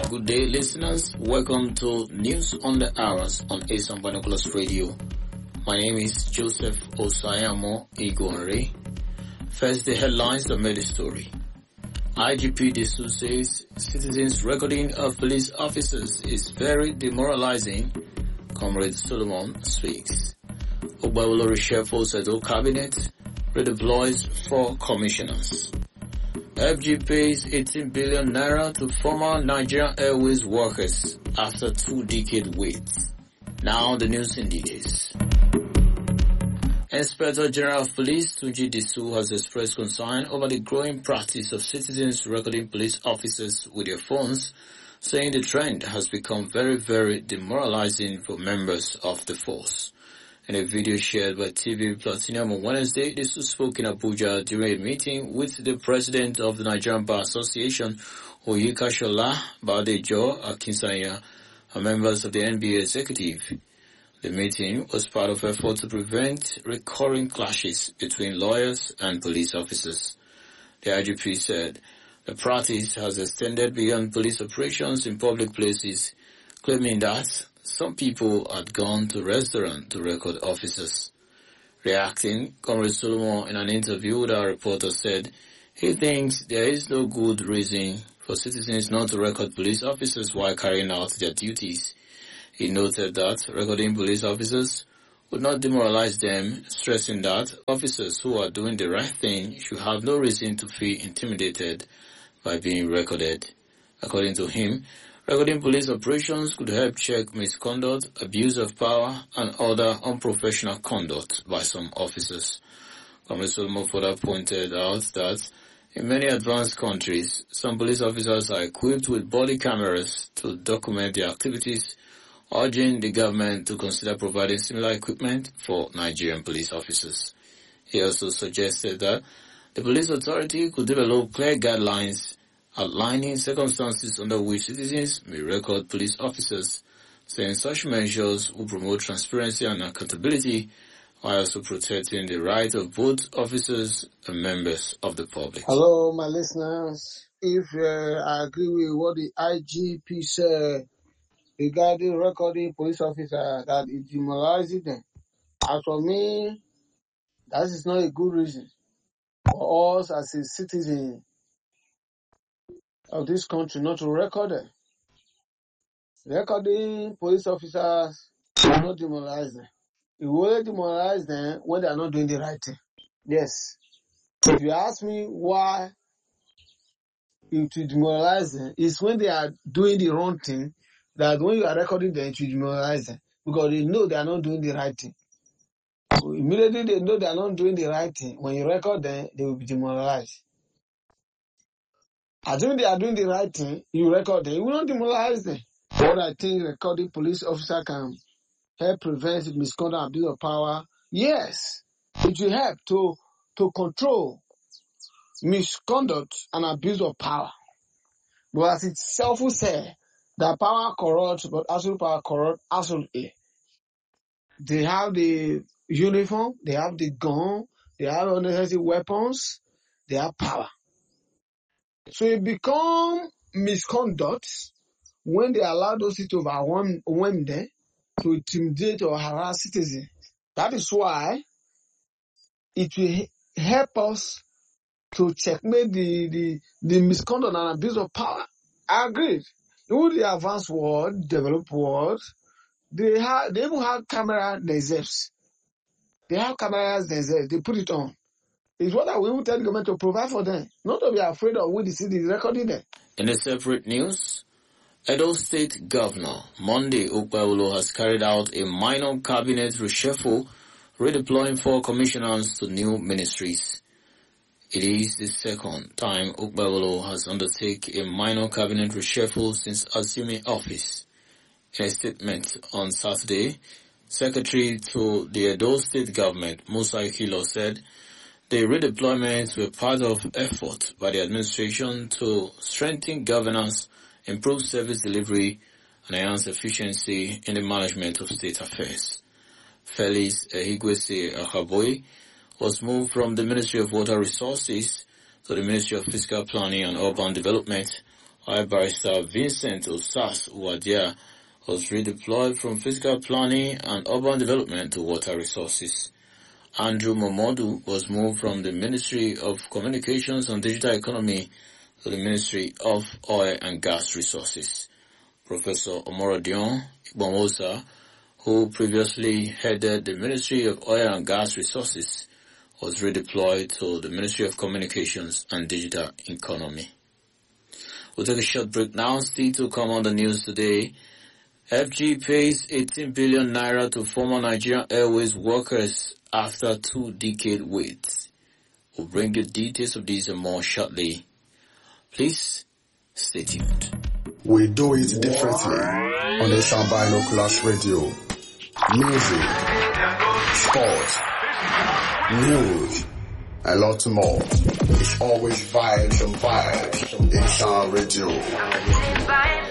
Good day, listeners. Welcome to News on the Hours on Asian Binoculars Radio. My name is Joseph Osayamo Igore. First, the headlines that made the story. IGP Disu says citizens' recording of police officers is very demoralizing. Comrade Solomon speaks. Ogbawolo reshuffles Edo cabinet, redeploys 4 commissioners. FG pays 18 billion naira to former Nigerian Airways workers after 2-decade wait. Now the news in details. Inspector General of Police Tunji Disu has expressed concern over the growing practice of citizens recording police officers with their phones, saying the trend has become very, very demoralizing for members of the force. In a video shared by TV Platinum on Wednesday, Disu spoke in Abuja during a meeting with the president of the Nigerian Bar Association, Oyekashola Badejo Akinsanya, and members of the NBA executive. The meeting was part of effort to prevent recurring clashes between lawyers and police officers. The IGP said the practice has extended beyond police operations in public places, claiming that some people had gone to restaurants to record officers. Reacting, Comrade Solomon in an interview with our reporter said he thinks there is no good reason for citizens not to record police officers while carrying out their duties. He noted that recording police officers would not demoralize them, stressing that officers who are doing the right thing should have no reason to feel intimidated by being recorded. According to him, recording police operations could help check misconduct, abuse of power, and other unprofessional conduct by some officers. Comrade Solomon further pointed out that in many advanced countries, some police officers are equipped with body cameras to document their activities, urging the government to consider providing similar equipment for Nigerian police officers. He also suggested that the police authority could develop clear guidelines outlining circumstances under which citizens may record police officers, saying such measures will promote transparency and accountability while also protecting the right of both officers and members of the public. Hello, my listeners. If I agree with what the IGP said regarding recording police officers, that it demoralizes them, as for me, that is not a good reason for us as a citizen of this country not to record them. Recording police officers will not demoralize them. It will only demoralize them when they are not doing the right thing. Yes. If you ask me why it will demoralize them, it's when they are doing the wrong thing, that when you are recording them, it will demoralize them. Because they know they are not doing the right thing. So immediately they know they are not doing the right thing. When you record them, they will be demoralized. Assuming they are doing the right thing, you record them, it will not demoralize them. What I think recording police officer can help prevent misconduct and abuse of power, yes, it will help to control misconduct and abuse of power. But as itself will say, that power corrupts, but absolute power corrupts absolutely. They have the uniform, they have the gun, they have unnecessary weapons, they have power. So it becomes misconduct when they allow those people to overwhelm them, to intimidate or harass citizens. That is why it will help us to checkmate the misconduct and abuse of power. I agree. In the advanced world, developed world, they even have camera themselves. They have cameras themselves. They put it on. It's what I will tell the government to provide for them, not to be afraid of what the city is recording them. In a separate news, Edo State Governor Monday Ogbawolo has carried out a minor cabinet reshuffle, redeploying 4 commissioners to new ministries. It is the second time Ogbawolo has undertaken a minor cabinet reshuffle since assuming office. In a statement on Saturday, Secretary to the Edo State Government, Musa Ikilo, said the redeployments were part of effort by the administration to strengthen governance, improve service delivery, and enhance efficiency in the management of state affairs. Felix Ehigwese Akaboy was moved from the Ministry of Water Resources to the Ministry of Fiscal Planning and Urban Development, while Barrister Vincent Osas Wadia was redeployed from physical planning and urban development to water resources. Andrew Momodu was moved from the Ministry of Communications and Digital Economy to the Ministry of Oil and Gas Resources. Professor Omorodion Igbomosa, who previously headed the Ministry of Oil and Gas Resources, was redeployed to the Ministry of Communications and Digital Economy. We'll take a short break now. Still to come on the news today. FG pays 18 billion naira to former Nigerian Airways workers after 2-decade wait. We'll bring you details of these and more shortly. Please stay tuned. We do it differently on Asian Binoculars Radio. Music, sports, news, a lot more. It's always vibes and vibes. Asian Radio.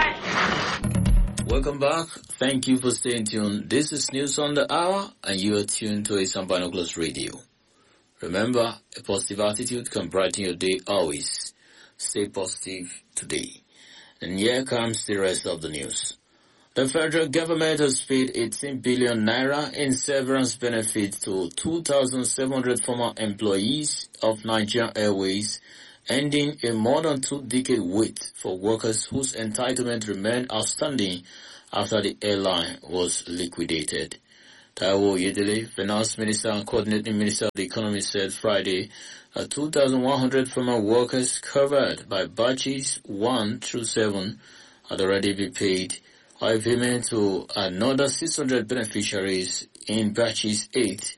Welcome back. Thank you for staying tuned. This is News on the Hour, and you are tuned to Asian Binoculars Radio. Remember, a positive attitude can brighten your day always. Stay positive today. And here comes the rest of the news. The federal government has paid 18 billion naira in severance benefits to 2,700 former employees of Nigerian Airways, ending a more than 2-decade wait for workers whose entitlement remained outstanding after the airline was liquidated. Taiwo Oyedele, Finance Minister and Coordinating Minister of the Economy, said Friday that 2,100 former workers covered by batches 1 through 7 had already been paid, while payment to another 600 beneficiaries in batches 8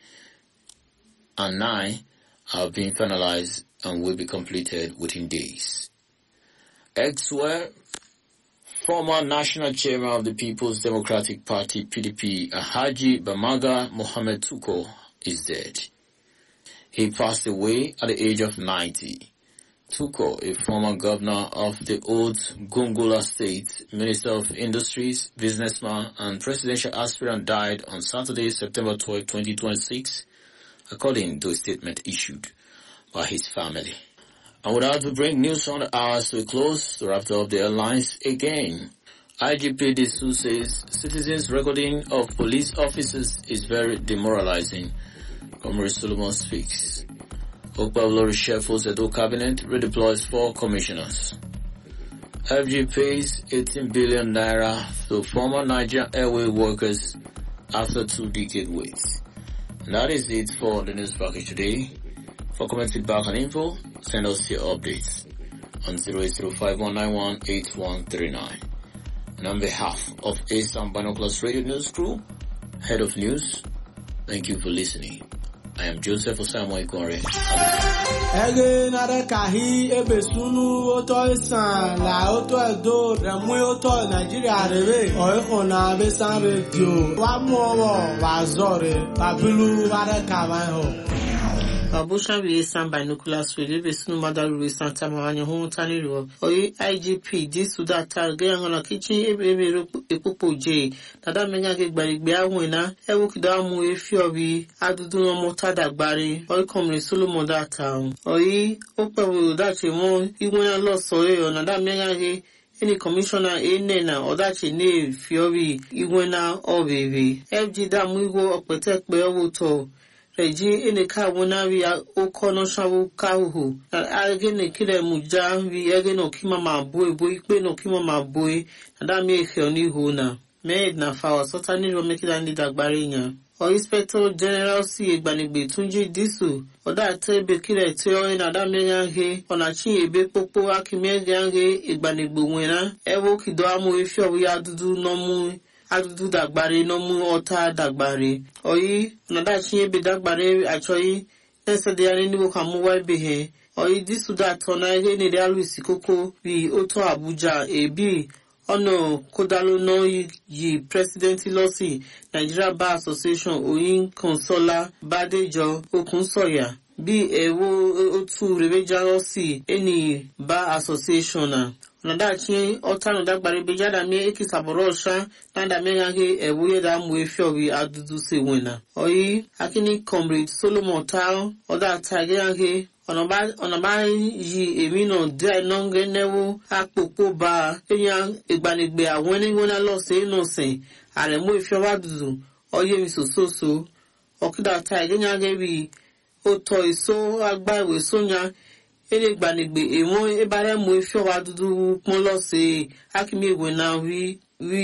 and 9 have been finalized and will be completed within days. Elsewhere, former National Chairman of the People's Democratic Party, PDP, Haji Bamaga Mohamed Tuko, is dead. He passed away at the age of 90. Tuko, a former governor of the old Gongola State, Minister of Industries, businessman, and presidential aspirant, died on Saturday, September 12, 2026, according to a statement issued by his family. And without to bring news on the hours to a close, to wrap up the headlines again. IGP Disu says citizens' recording of police officers is very demoralizing. Comrade Solomon speaks. Okpablo reshuffles Edo cabinet, redeploys 4 commissioners. FG pays 18 billion naira to former Nigerian Airway workers after 2-decade wait. And that is it for the news package today. For comment, feedback, and info, send us your updates on 08051918139. And on behalf of Asian Binoculars Radio News Crew, Head of News, thank you for listening. I am Joseph Osamoy Kore. Again, Kahi, Ebesunu, Oto Isan, La Oto Edo, Remu Oto, Nigeria, Rebe, Oekona, Besan Radio, Wamo, Wazore, Babilu, Varekavaho. Abusha Visan Binoculars Radio, Besunu Madaru, Santa Maranya, Hontani Ro, Oye IGP, this to that target on a kitchen, Epopo J, Tada Mega Baribia winner, Ewokidamu, Fiobi, Adudu Mota Dagbari, Oy Comrade Solomon that town. Oye, Opa that you want, you want a loss or another Mega. Any commissioner nena or that you need Fiobi, you winner or baby. FG Damugo or protect Beoto. Reji in the car when we are Okono Shawu Kahu, and again a killer Muja, we again no Kimama boy, no Kimama boy, and that make your new hona. Made na for certainly will make it any Dagbarinya. Or Inspector General C. Banigbe Tunji Disu, or that table killer tail in Adamia he, on a chi, a big popo, Akime Gange, Igbanigbu winner, Evo Kidoamu if we are to do no more. Adudu Dagbari no mu ota Dagbari. Oyi, nadachi be Dagbari actually, nesa de ani wo kamuwa be he. Oyi disu da tona ege ni de aluisi koko bi oto Abuja ebi. Ono kodalo no yi President Ilosi, Nigeria Bar Association Oyin Consola Badejo Okunsoya. Bi ewo otu revejalosi eni Bar Association na. nadachi otano dagbare bejada mi ekisaborosha nanda megage ebuye da mu efiobi adudu se wena oyi akini comrade Solomon Tao oda tagege onaba yi emi no de nonge newo apopo ba enya egbanigbe awon ni wona lo se no se are mu efiobi adudu oye mi sososo okida tagege bi oto iso agba iwe sonya ele gbanigbe emo ebare mu efiobi adudu pon lo se akimi ewe na wi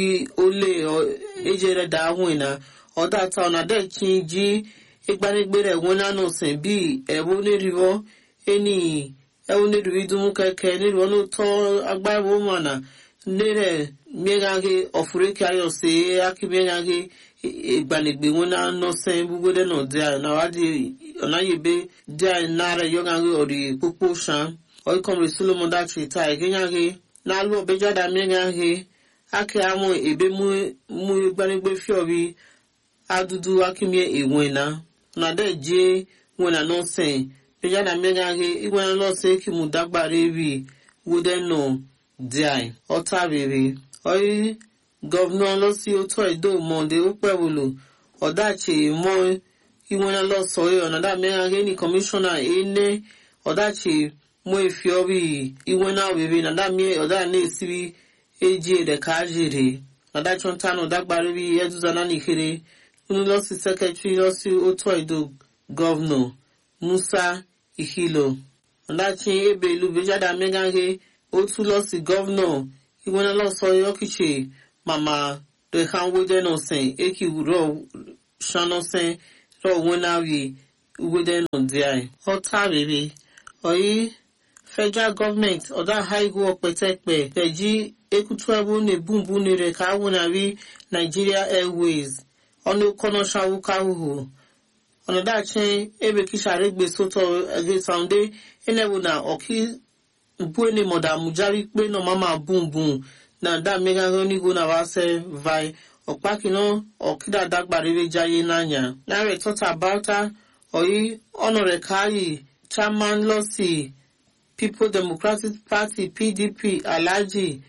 ole ejere da wena oda ta ona de kinji igbanigbe re wona no se bi ebo ni riwo eni ewo ni ridu keke ni riwo no to agbawo mana nere megage ofure kayo se akimegage igbanigbe wona no se bugode no dia na wadi ona yebe dia nare yogage ori popo shan o come Solomon that try genyage na lu obejada megage ake amu ebe mu igbanigbe fiobi adudu akimie ewena na de je wena no se peja na megage igwena lo se ki mu dagbare bi wode no dai otabere oyi governor lo si oto edo monde opewulu odachi mo igwena lo so yo na da megage ni commissioner ene odachi mo efiobi igwena bebe na da mi oda na esibi eji de kajiri na da chontano dagbare bi eduzana ni kere University Secretary Losi Otoido Governor Musa Ihilo. Ndachi ebe ilu bejada megage otu Losi Governor Igwena Loso Yokiche Mama Rehan Wode no sen eki uro shano sen ro wenawi Wode no diai. Ota bebe. Oyi federal government oda haigu okpetekpe peji ekutuebu ne bumbu ne reka wenawi Nigeria Airways. Ono kono shawuka uhu ono dachi ebe kishare gbe soto ege sounde enewu na oki buene moda mujari pe no mama bum na da mega ni go na wase vai opaki no okida dagbare jaye nanya na re talk about oyi honore kai chairman Losi People Democratic Party PDP Alhaji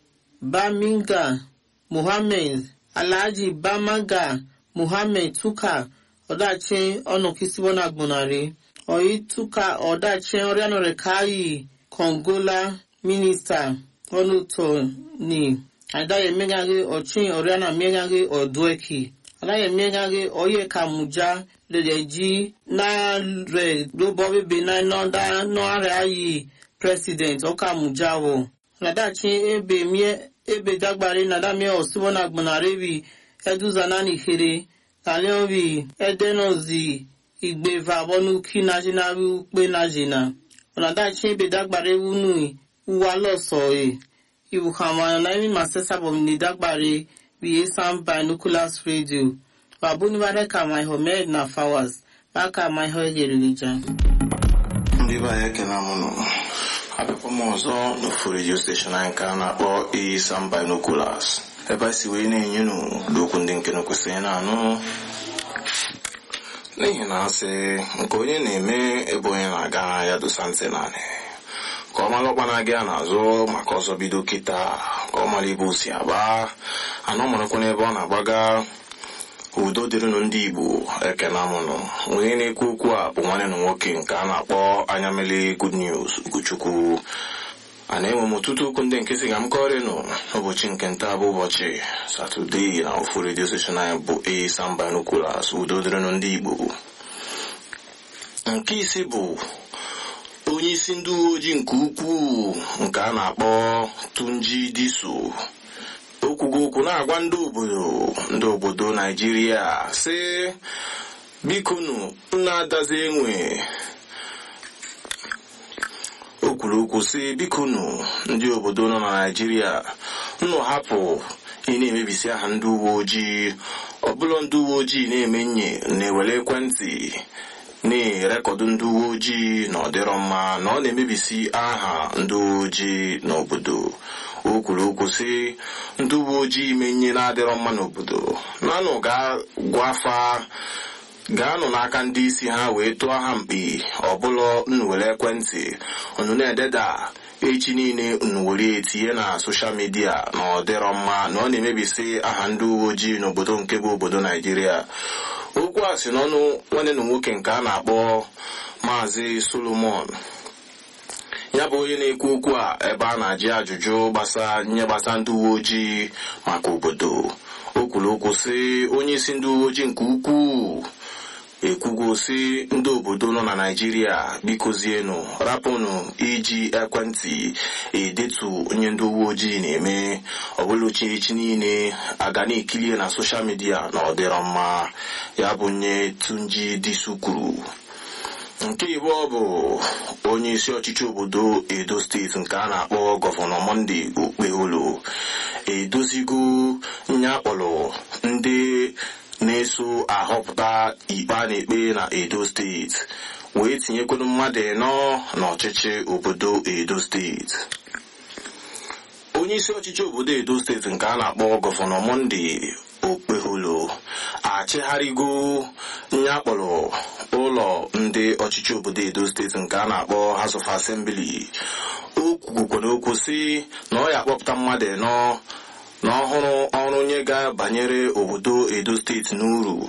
Baminga Mohammed Alhaji Bamaga Muhammad Tuka Odache ono kisibona gbonare oyi Tuka Odache oriano rekai Kongola minister onu to ni adaye megage ochin oriana megage odweki adaye megage oye kamuja leji na re do bobe be na no are ayi president okamuja wo nadachi ebe dagbare nadame osibona gbonare bi eduzana ni kere taliobi edenozi igbeva bonu kinajina wi pe najina onadachi ebe dagbare wunu uwa loso ibu kama na mi masesa bom ni dagbare bi Sam Binoculars Radio babuni bareka my home na flowers baka my hoye religion ndi ba yake na muno apepo mozo no for radio station anka na o Sam Binoculars eba si we na enyinu dokwu ndị nke no kwesena no n'ihi na asị nke onye na-eme ebe onye na-aga ya dosante naanị ka ọ mara ọkpa na-aga n'azụ maka ọzọ bido kịta ka ọ mara ebe o si aba anọ marakwa n'ebe ọ na-agbaga udo dịrịnụ ndị Igbo ekena mụnụ onye na-ekwu okwu a bụ nwanne na nwoke nke a na-akpọ Anyamele Good News Ugochukwu a na-enwe m ọtụtụ okwu ndị nke si ga m kọrịnụ n'ụbọchị nke nta bụ ụbọchị Satọde na ofu redio station anyị bụ Sam Binoculars udo dịrịnụ ndị Igbo. Nke isi bụ onye isi ndị uwe ojii nke ukwuu nke a na-akpọ Tunji Diso okwugo okwu na-agwa ndị obodo Naijiria sị bikonu na-adazi enwe o kwuru okwu sị bikonu ndị obodo nọ na Naijiria nnụ hapụ ị na-emebisi aha ndị uwe ojii ọbụla ndị uwe ojii na-eme nye na-ewere ekwentị na-erekọdụ ndị uwe ojii na ọdịrọ mma na ọ na-emebisi aha ndị uwe ojii n'obodo. O kwuru okwu sị ndị uwe ojii menye na-adịrọ mma n'obodo nanụ gaanụ n'aka ndị isi ha wee tụọ ha mkpi ọbụla nnwere ekwentị ọnụ na-ededa echi niile nwere etinye na soshal midia na ọ dịrọ mma na ọ na-emebisi aha ndị uwe ojii n'obodo nke bụ obodo Naijiria. Okwu a si n'ọnụ nwanne na nwoke nke a na-akpọ Maazị Solomon, ya bụ onye na-ekwu okwu a ebe a na-ajụ ajụjụ gbasa ndị uwe ojii maka obodo. O kwuru okwu sị onye isi ndị uwe ojii nke ukwuu ekwugo sị ndị obodo nọ na Naịjirịa bikozienụ rapụnụ iji ekwentị edetu onye ndị uwe ojii na-eme, ọbụla echi niile aga na-ekilie na soshal midia na ọ dịrọ mma. Ya bụ nye Tunji Disu kwuru. Nke Igbo bụ onye isi ọchịchị obodo Edo steeti nke a na-akpọ Gọvanọ Monday Okpeholo edozigo nye akpọrọ ndị na-eso ahọpụta ikpe a na-ekpe na Edo steeti wee tinyekwenu mmadụ ịnọ n'ọchịchị obodo Edo steeti. Onye isi ọchịchị obodo Edo steeti nke a na-akpọ Gọvanọ Monday Okpeholo achịgharịgo nye akpọrọ ụlọ ndị ọchịchị obodo Edo steeti nke a na-akpọ House of Assembly. O kwukwara okwu sị na ọ ya akpọpụta mmadụ ịnọ na ọhụrụ ọrụ nye ga-banyere obodo Edo steeti n'uru.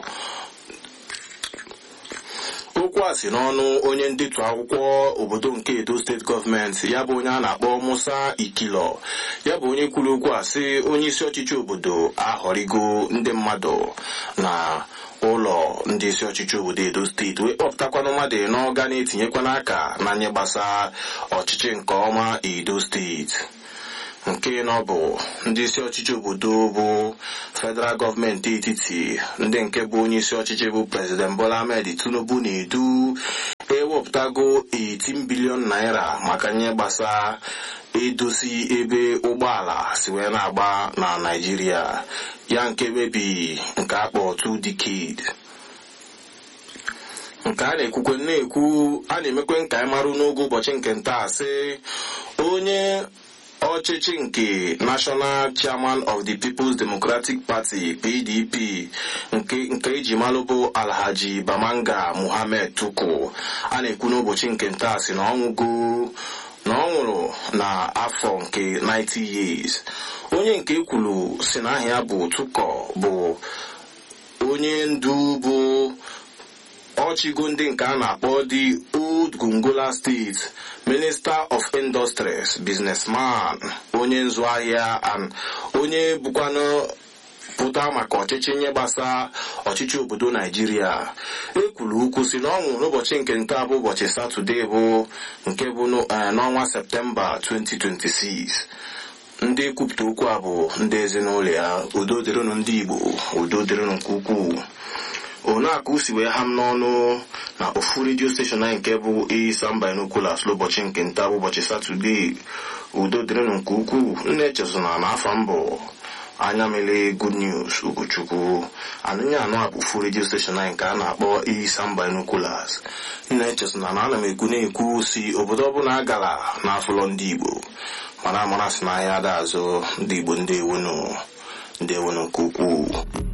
Okwu a si n'ọnụ onye ndetu akwụkwọ obodo nke Edo steeti gọọmenti, ya bụ onye a na-akpọ Musa Ikilo. Ya bụ onye kwuru okwu a sị onye isi ọchịchị obodo ahọrịgo ndị mmadụ na ụlọ ndị isi ọchịchị obodo Edo steeti wee kpọpụtakwanụ mmadụ ịnọ ga na-etinyekwana aka na nye gbasa ọchịchị nke ọma Edo steeti. Nke nọ bụ ndị isi ọchịchị obodo bụ federal gọọmenti etiti, ndị nke bụ onye isi ọchịchị bụ President Bola Ahmed Tinubu na-edu ewepụtago 18 bilion naira maka nye gbasa edozi ebe ụgbọala si wee na-agba na Naịjirịa, ya nke mebi nke akpọ 2 decade. Nke a na-ekwukwe na-ekwu a na-emekwe nka ịmarụ n'oge ụbọchị nke nta sị onye ọchịchị nke National Chairman of the People's Democratic Party PDP nke eji malụ bụ Alhaji Bamanga Muhammad Tuku a na-ekwu n'ụbọchị nke nta sị na ọ nwụrụ na afọ nke 90 years. Onye nke kwuru si na aha ya bụ Tuko bụ onye ndu bụ ọchịgo ndị nke a na-akpọ the Old Gongola State Minister of Industries, businessman, onye nzụ ahịa and onye bụkwanụ pụta maka ọchịchị nye gbasa ọchịchị obodo Naijiria. Ekwuru ukwu si na ọ nwụrụ n'ụbọchị nke nta bụ ụbọchị Satọde bụ nke bụ n'ọnwa Septemba 2026. Ndị ekwupụta okwu a bụ ndị ezinụlọ ya. Udo dịrịnụ ndị Igbo, udo dịrịnụ nke ukwuu. Onaku si wee ham n'ọnụ na ofu redio steshọn anyị nke bụ Isam Binoculars n'ụbọchị nke nta bụ ụbọchị Satọde. Udo dịrịnụ nke ukwuu. Nne echezona na afọ mbụ anya mele Good News Ugochukwu. Anụnya anụ a bụ ofu redio steshọn anyị nke a na-akpọ Isam Binoculars. Nne echezona na ana m na-ekwu si obodo ọbụla agala n'afọlọ ndị Igbo mana amara si n'ahịa ada azụ ndị Igbo ndị ewenu nke ukwuu.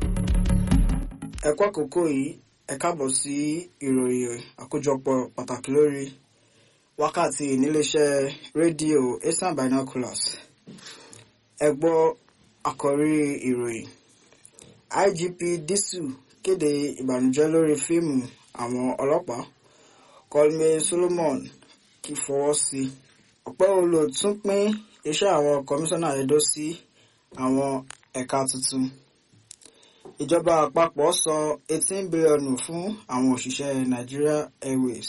Ẹ̀kọ́ àkókò yìí ẹ káàbọ̀ sí ìròyìn àkójọpọ̀ pàtàkì lórí wákàtí níléeṣẹ́ rédíò Isam Binoculars. Ẹ gbọ́ àkọ́rí ìròyìn. IGP Disu kéde ìbànújẹ́ lórí fíìmù àwọn ọlọ́pàá. Kolme Solomon kì fọwọ́ sí. Okpeholo tún pín iṣẹ́ àwọn kọmíṣánná Edo sí àwọn ẹ̀ka tuntun. Ìjọba àpapọ̀ san 18 bílíọ̀nù fún àwọn òṣìṣẹ́ Nigeria Airways.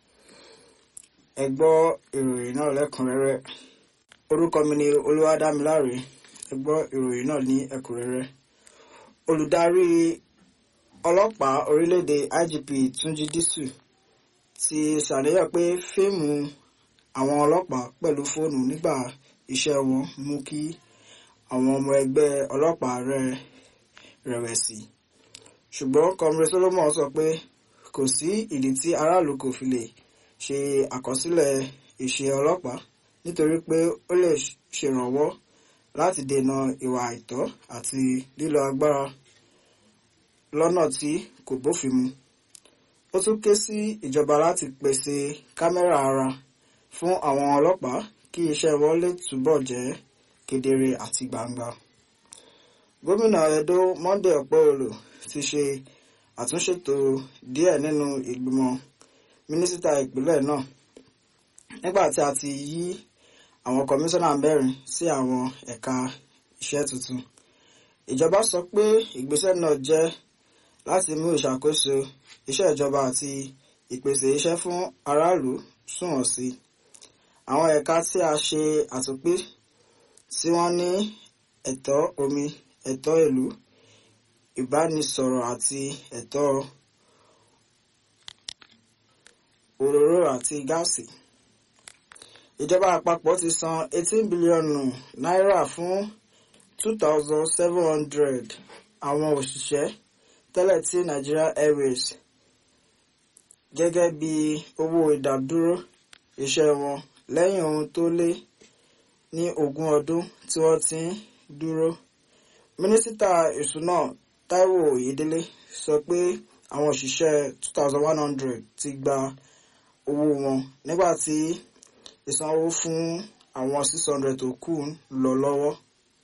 Ẹ gbọ́ ìròyìn náà lẹ́kùnrẹ́rẹ́. Orúkọ mi ni Olúwadámiláre. Ẹ gbọ́ ìròyìn náà ní ẹ̀kúnrẹ́rẹ́. Olùdarí ọlọ́pàá orílẹ̀-èdè IGP Tunji Disu ti ṣàníyàn pé fíìmù àwọn ọlọ́pàá pẹ̀lú fóònù nígbà iṣẹ́ wọn mú kí àwọn ọmọ ẹgbẹ́ ọlọ́pàá rẹ̀wẹ̀sì. Ṣùgbọ́n Comrade Solomon sọ pé kò sí ìdí tí aráàlú kò fi lè ṣe àkọsílẹ̀ ìṣe ọlọ́pàá nítorí pé ó lè ṣèrànwọ́ láti dènà ìwà àìtọ́ àti lílo agbára lọ́nà tí kò bófin mu. Ó tún ké sí ìjọba láti pèsè kámẹ́rà ara fún àwọn ọlọ́pàá kí iṣẹ́ wọn lè túbọ̀ jẹ́ kedere àti gbangba. Gómìnà Edo Monday Okpebholo ti ṣe àtúnṣètò díẹ̀ nínú ìgbìmọ̀ mínísítà ìpínlẹ̀ náà nígbà tí a ti yí àwọn kọmíṣánná mẹ́rin sí àwọn ẹ̀ka iṣẹ́ tuntun. Ìjọba sọ pé ìgbésẹ̀ náà jẹ́ láti mú ìṣàkóso iṣẹ́ ìjọba àti ìpèsè iṣẹ́ fún aráàlú sunwọ̀n sí. Àwọn ẹ̀ka tí a ṣe àtúnpín tí wọ́n ní ẹ̀tọ́ omi, ẹ̀tọ́ ìlú, ìbánisọ̀rọ̀ àti ẹ̀tọ́ òróró àti gáàsì. Ìjọba àpapọ̀ ti san 18 bílíọ̀nù náírà fún 2,700 àwọn òṣìṣẹ́ tẹ́lẹ̀ tí Nigeria Airways gẹ́gẹ́ bí owó ìdádúró iṣẹ́ wọn lẹ́yìn ohun tó lé ní 20 ọdún tí wọ́n ti ń dúró. Mínísítà ìṣúná Táíwò Oyèdélé sọ pé àwọn òṣìṣẹ́ 2,100 ti gba owó wọn nígbà tí ìsanwó fún àwọn 600 tó kù ń lọ lọ́wọ́.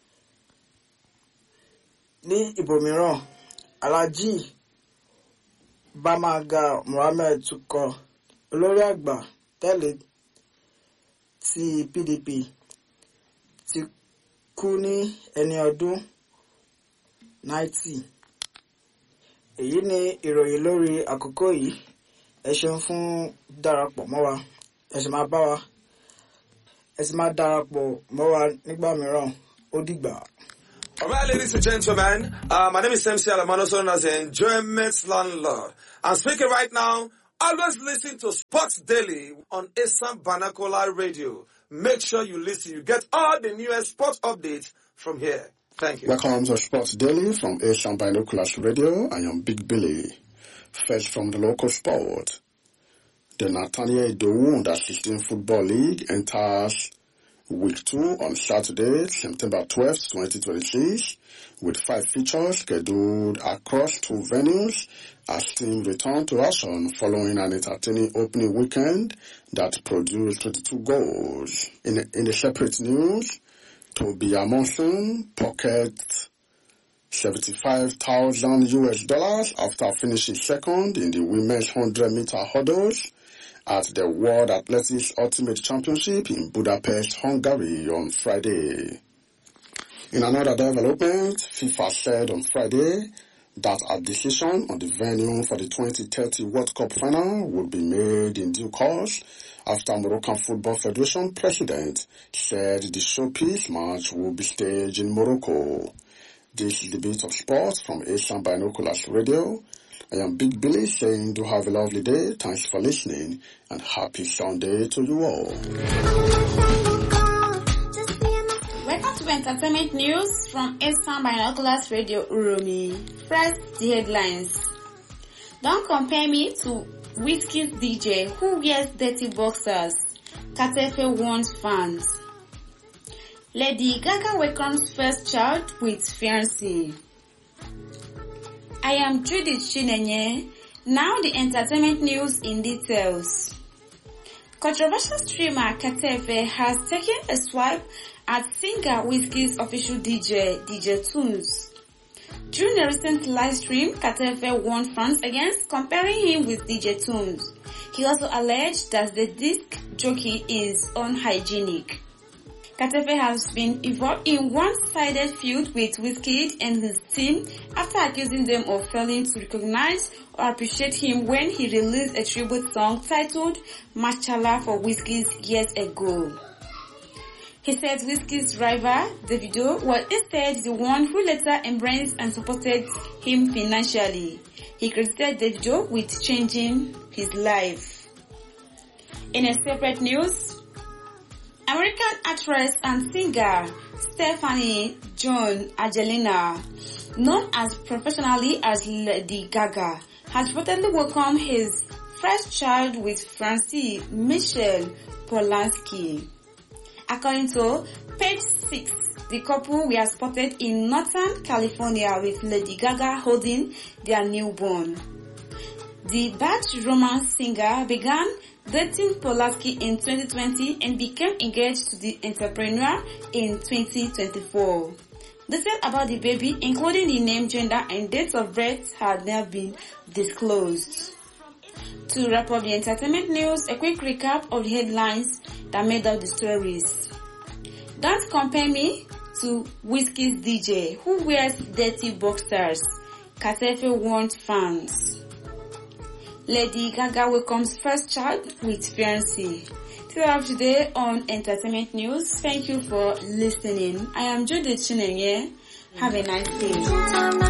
Ní ibòmíràn, Alhaji Bamaga Mohammed Tukọ, olórí àgbà tẹ́lẹ̀ ti PDP, ti kú ní ẹni ọdún 90. Èyí ni ìròyìn lórí àkókò yìí. Ẹ ṣeun fún darapọ̀ mọ́ wa. Ẹ sì máa darapọ̀ mọ́ wa nígbà mìíràn. Ó dìgbà. All right, ladies and gentlemen, my name is MC Alamano, known as the Enjoyment Landlord. I'm speaking right now. Always listen to Sports Daily on Esan Banakola Radio. Make sure you listen. You get all the newest sports updates from here. Thank you. Welcome to Sports Daily from Esan Banakola Radio. I am Big Billy. First from the local sport. The Nathaniel Idowu Under-16 Football League enters Week 2 on Saturday, September 12th, 2026, with 5 features scheduled across 2 venues as teams return to action following an entertaining opening weekend that produced 22 goals. In the separate news, Toby Amonson pockets $75,000 after finishing second in the women's 100-meter hurdles at the World Athletics Ultimate Championship in Budapest, Hungary on Friday. In another development, FIFA said on Friday that a decision on the venue for the 2030 World Cup final would be made in due course after Moroccan Football Federation president said the showpiece match will be staged in Morocco. This is the Bit of Sports from Asian Binoculars Radio. I am Big Billy saying do have a lovely day. Thanks for listening and happy Sunday to you all. Welcome to Entertainment News from Eastern Binoculars Radio Uromi. First, the headlines. Don't compare me to Wizkid's DJ who wears dirty boxers. Katefe warns fans. Lady Gaga welcomes first child with fiancé. I am Judith Chinenye. Now the entertainment news in details. Controversial streamer Katefe has taken a swipe at singer Wizkid's official DJ Tunes. During a recent live stream, Katefe warned fans against comparing him with DJ Tunes. He also alleged that the disc jockey is unhygienic. Katefe has been involved in one-sided feud with Wizkid and his team after accusing them of failing to recognize or appreciate him when he released a tribute song titled Machala for Wizkid years ago. He said Wizkid's rival, Davido, was instead the one who later embraced and supported him financially. He credited Davido with changing his life. In a separate news, American actress and singer Stephanie Joan Angelina, known as professionally as Lady Gaga, has reportedly welcomed his first child with fiancé Michelle Polanski. According to Page 6, the couple were spotted in Northern California with Lady Gaga holding their newborn. The Bad Romance singer began dating Polaski in 2020 and became engaged to the entrepreneur in 2024. Details about the baby, including the name, gender, and date of birth, had never been disclosed. To wrap up the entertainment news, a quick recap of the headlines that made up the stories. Don't compare me to Whiskey's DJ, who wears dirty boxers. Katefe warned fans. Lady Gaga welcomes first child with fiancé. Till today on Entertainment News. Thank you for listening. I am Judith Chinenye. Have a nice day.